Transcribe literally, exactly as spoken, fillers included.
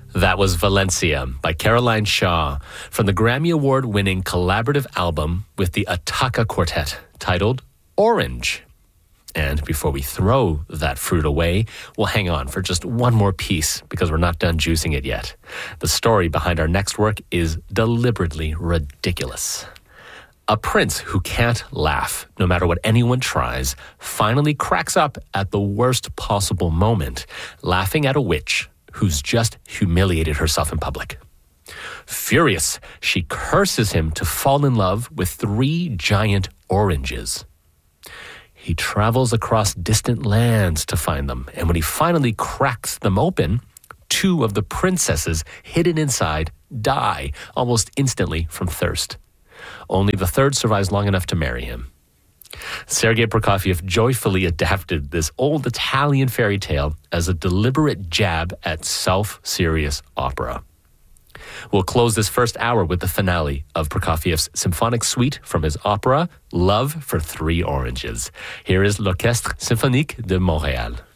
That was Valencia by Caroline Shaw from the Grammy Award-winning collaborative album with the Ataka Quartet titled Orange. And before we throw that fruit away, we'll hang on for just one more piece because we're not done juicing it yet. The story behind our next work is deliberately ridiculous. A prince who can't laugh, no matter what anyone tries, finally cracks up at the worst possible moment, laughing at a witch who's just humiliated herself in public. Furious, she curses him to fall in love with three giant oranges. He travels across distant lands to find them, and when he finally cracks them open, two of the princesses hidden inside die almost instantly from thirst. Only the third survives long enough to marry him. Sergei Prokofiev joyfully adapted this old Italian fairy tale as a deliberate jab at self-serious opera. We'll close this first hour with the finale of Prokofiev's symphonic suite from his opera, Love for Three Oranges. Here is l'Orchestre Symphonique de Montréal.